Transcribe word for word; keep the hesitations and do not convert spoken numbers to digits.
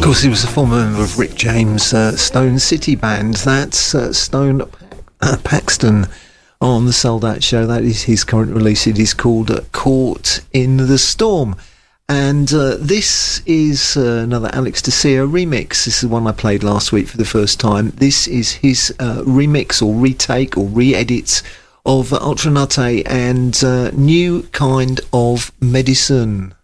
course, he was a former member of Rick James' uh, Stone City Band. That's uh, Stone uh, Paxton on the Sold Out Show. That is his current release. It is called uh, Caught in the Storm. And uh, this is uh, another Alex Decia remix. This is one I played last week for the first time. This is his uh, remix or retake or re-edit of Ultra Natte and uh, New Kind of Medicine.